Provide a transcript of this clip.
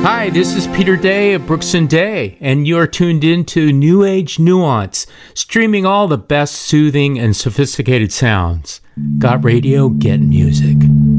Hi, this is Peter Day of Brooks and Day, and you're tuned in to New Age Nuance, streaming all the best soothing and sophisticated sounds. Got radio, get music.